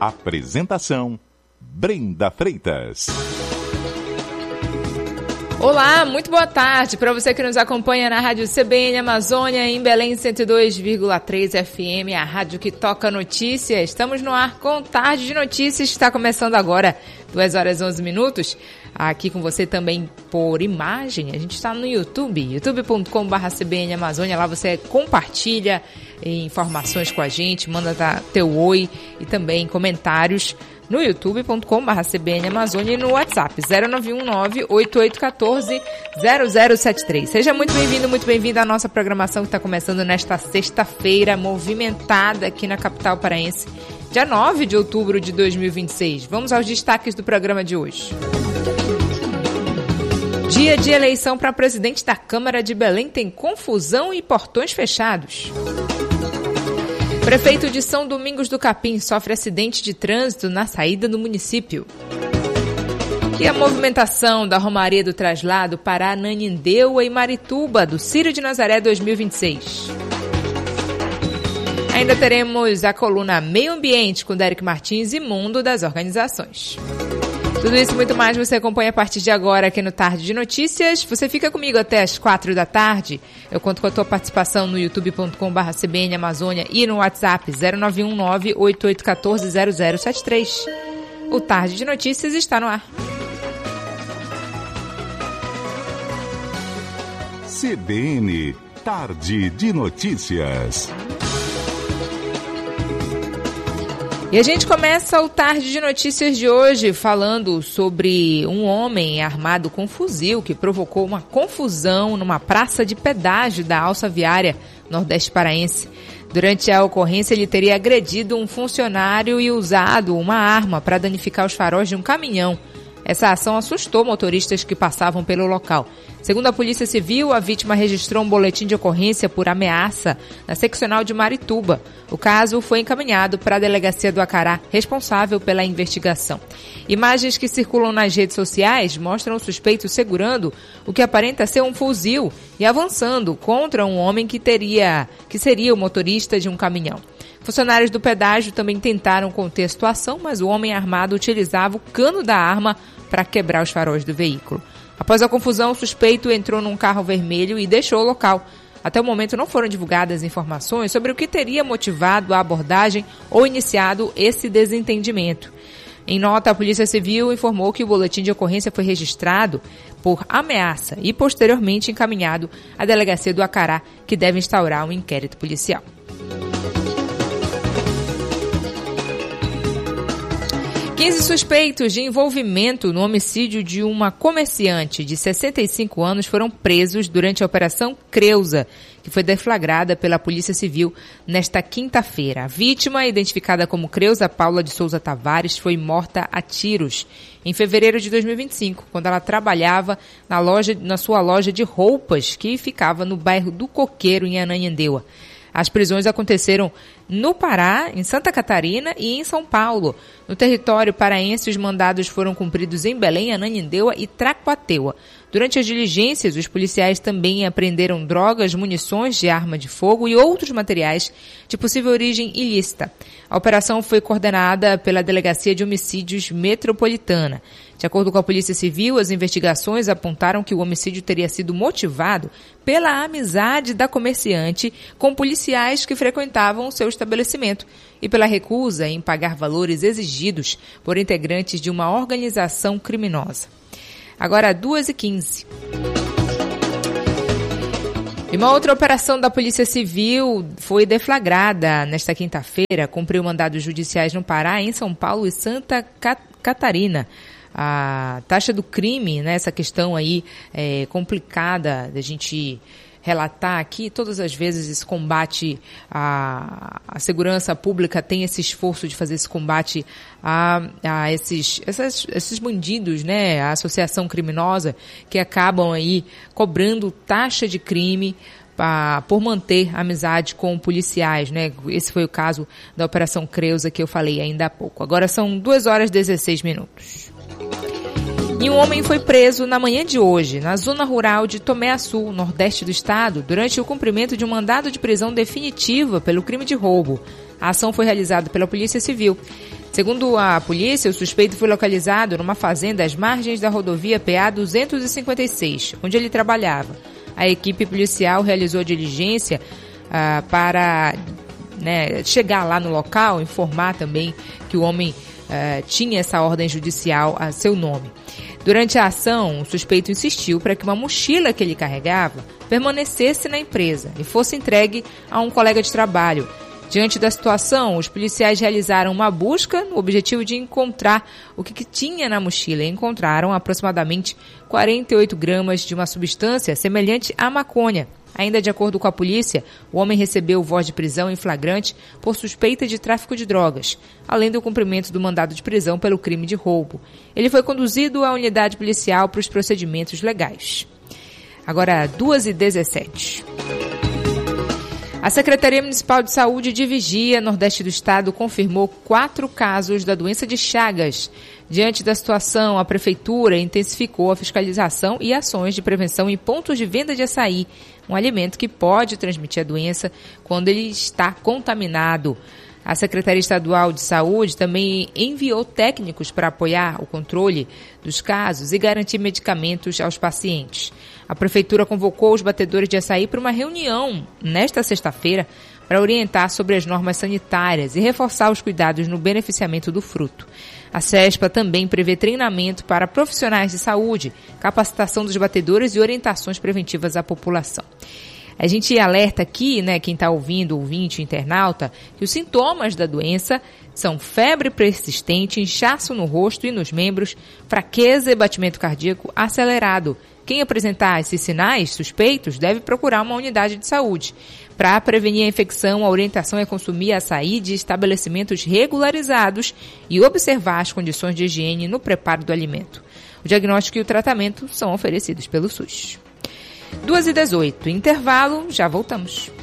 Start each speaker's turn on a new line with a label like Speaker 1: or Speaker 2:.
Speaker 1: Apresentação: Brenda Freitas.
Speaker 2: Olá, muito boa tarde para você que nos acompanha na Rádio CBN Amazônia, em Belém 102,3 FM, a rádio que toca notícias. Estamos no ar com Tarde de Notícias, está começando agora, 2h11, aqui com você também por imagem. A gente está no YouTube, youtube.com/CBN Amazônia, lá você compartilha informações com a gente, manda teu oi e também comentários no youtube.com/CBN Amazônia e no WhatsApp 0919-8814-0073. Seja muito bem-vindo, muito bem-vinda à nossa programação que está começando nesta sexta-feira movimentada aqui na capital paraense, dia 9 de outubro de 2026. Vamos aos destaques do programa de hoje. Dia de eleição para presidente da Câmara de Belém tem confusão e portões fechados. Prefeito de São Domingos do Capim sofre acidente de trânsito na saída do município. E a movimentação da Romaria do Traslado para Ananindeua e Marituba, do Círio de Nazaré 2026. Ainda teremos a coluna Meio Ambiente com Derek Martins e Mundo das Organizações. Tudo isso e muito mais você acompanha a partir de agora aqui no Tarde de Notícias. Você fica comigo até as 4 da tarde. Eu conto com a tua participação no youtube.com/CBN Amazônia e no WhatsApp 0919-8814-0073. O Tarde de Notícias está no ar.
Speaker 1: CBN Tarde de Notícias.
Speaker 2: E a gente começa o Tarde de Notícias de hoje falando sobre um homem armado com fuzil que provocou uma confusão numa praça de pedágio da Alça Viária Nordeste Paraense. Durante a ocorrência, ele teria agredido um funcionário e usado uma arma para danificar os faróis de um caminhão. Essa ação assustou motoristas que passavam pelo local. Segundo a Polícia Civil, a vítima registrou um boletim de ocorrência por ameaça na seccional de Marituba. O caso foi encaminhado para a Delegacia do Acará, responsável pela investigação. Imagens que circulam nas redes sociais mostram o suspeito segurando o que aparenta ser um fuzil e avançando contra um homem que seria o motorista de um caminhão. Funcionários do pedágio também tentaram conter a situação, mas o homem armado utilizava o cano da arma para quebrar os faróis do veículo. Após a confusão, o suspeito entrou num carro vermelho e deixou o local. Até o momento não foram divulgadas informações sobre o que teria motivado a abordagem ou iniciado esse desentendimento. Em nota, a Polícia Civil informou que o boletim de ocorrência foi registrado por ameaça e posteriormente encaminhado à Delegacia do Acará, que deve instaurar um inquérito policial. Suspeitos de envolvimento no homicídio de uma comerciante de 65 anos foram presos durante a Operação Creuza, que foi deflagrada pela Polícia Civil nesta quinta-feira. A vítima, identificada como Creuza Paula de Souza Tavares, foi morta a tiros em fevereiro de 2025, quando ela trabalhava na sua loja de roupas, que ficava no bairro do Coqueiro, em Ananindeua. As prisões aconteceram no Pará, em Santa Catarina e em São Paulo. No território paraense, os mandados foram cumpridos em Belém, Ananindeua e Tracuateua. Durante as diligências, os policiais também apreenderam drogas, munições de arma de fogo e outros materiais de possível origem ilícita. A operação foi coordenada pela Delegacia de Homicídios Metropolitana. De acordo com a Polícia Civil, as investigações apontaram que o homicídio teria sido motivado pela amizade da comerciante com policiais que frequentavam o seu estabelecimento e pela recusa em pagar valores exigidos por integrantes de uma organização criminosa. Agora, 2h15. E uma outra operação da Polícia Civil foi deflagrada nesta quinta-feira, cumpriu mandados judiciais no Pará, em São Paulo e Santa Catarina. A taxa do crime, né, essa questão aí complicada da gente relatar aqui, todas as vezes esse combate à segurança pública tem esse esforço de fazer esse combate a esses bandidos, né, a associação criminosa que acabam aí cobrando taxa de crime por manter amizade com policiais, né? Esse foi o caso da Operação Creuza que eu falei ainda há pouco. Agora são 2h16. E um homem foi preso na manhã de hoje, na zona rural de Tomé Açu, nordeste do estado, durante o cumprimento de um mandado de prisão definitiva pelo crime de roubo. A ação foi realizada pela Polícia Civil. Segundo a polícia, o suspeito foi localizado numa fazenda às margens da rodovia PA 256, onde ele trabalhava. A equipe policial realizou a diligência para chegar lá no local, informar também que o homem tinha essa ordem judicial a seu nome. Durante a ação, o suspeito insistiu para que uma mochila que ele carregava permanecesse na empresa e fosse entregue a um colega de trabalho. Diante da situação, os policiais realizaram uma busca no objetivo de encontrar o que tinha na mochila e encontraram aproximadamente 48 gramas de uma substância semelhante à maconha. Ainda de acordo com a polícia, o homem recebeu voz de prisão em flagrante por suspeita de tráfico de drogas, além do cumprimento do mandado de prisão pelo crime de roubo. Ele foi conduzido à unidade policial para os procedimentos legais. Agora, 2h17. A Secretaria Municipal de Saúde de Vigia, Nordeste do Estado, confirmou 4 casos da doença de Chagas. Diante da situação, a Prefeitura intensificou a fiscalização e ações de prevenção em pontos de venda de açaí, um alimento que pode transmitir a doença quando ele está contaminado. A Secretaria Estadual de Saúde também enviou técnicos para apoiar o controle dos casos e garantir medicamentos aos pacientes. A Prefeitura convocou os batedores de açaí para uma reunião nesta sexta-feira para orientar sobre as normas sanitárias e reforçar os cuidados no beneficiamento do fruto. A CESPA também prevê treinamento para profissionais de saúde, capacitação dos batedores e orientações preventivas à população. A gente alerta aqui, quem está ouvindo, ouvinte, internauta, que os sintomas da doença são febre persistente, inchaço no rosto e nos membros, fraqueza e batimento cardíaco acelerado. Quem apresentar esses sinais suspeitos deve procurar uma unidade de saúde. Para prevenir a infecção, a orientação é consumir açaí de estabelecimentos regularizados e observar as condições de higiene no preparo do alimento. O diagnóstico e o tratamento são oferecidos pelo SUS. 2h18, intervalo, já voltamos.